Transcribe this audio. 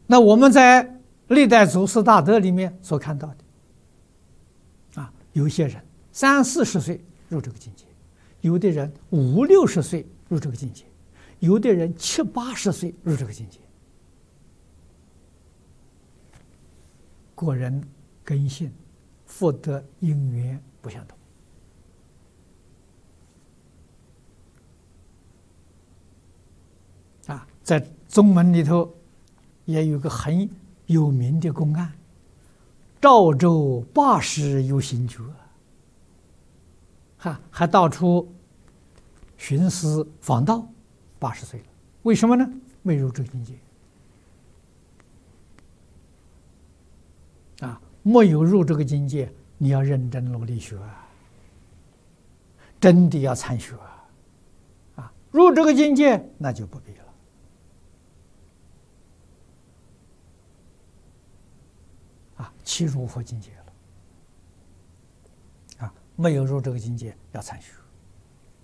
那我们在历代祖师大德里面所看到的，有些人30、40岁入这个境界，有的人50、60岁入这个境界，有的人70、80岁入这个境界。个人根性、福德因缘不相同。在宗门里头也有个很有名的公案，赵州80有行觉，还到处寻思访道，80岁了，为什么呢？没入这个境界。没有入这个境界，你要认真努力学，真的要参学，入这个境界那就不必了，其入佛境界了，没有入这个境界要参学。